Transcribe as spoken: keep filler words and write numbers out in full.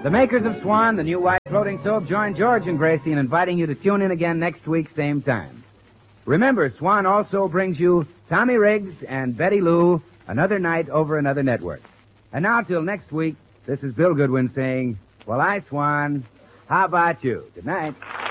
The makers of Swan, the new white floating soap, join George and Gracie in inviting you to tune in again next week, same time. Remember, Swan also brings you Tommy Riggs and Betty Lou, Another Night Over Another Network. And now, till next week, this is Bill Goodwin saying, well, I, Swan, how about you? Good night.